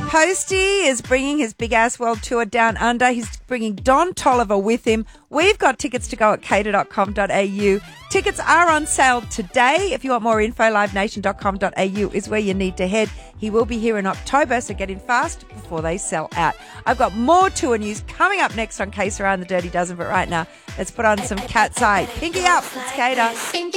Posty is bringing his Big Ass World Tour down under. He's bringing Don Tolliver with him. We've got tickets to go at cater.com.au. Tickets are on sale today. If you want more info, livenation.com.au is where you need to head. He will be here in October, so get in fast before they sell out. I've got more tour news coming up next on Case Around the Dirty Dozen, but right now, let's put on some Cat's Eye. Pinky up, it's Cater.